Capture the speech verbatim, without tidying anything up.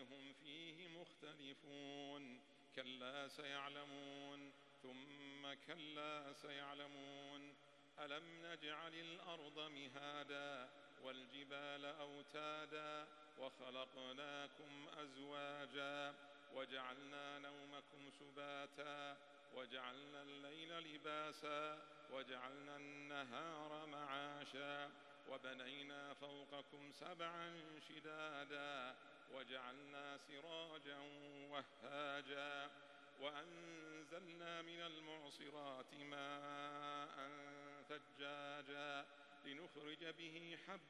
هم فيه مختلفون كلا سيعلمون ثم كلا سيعلمون ألم نجعل الأرض مهادا والجبال أوتادا وخلقناكم أزواجا وجعلنا نومكم سباتا وجعلنا الليل لباسا وجعلنا النهار معاشا وبنينا فوقكم سبعا شدادا وجعلنا سراجا وهاجا وأنزلنا من المعصرات ماء ثجاجا لنخرج به حبا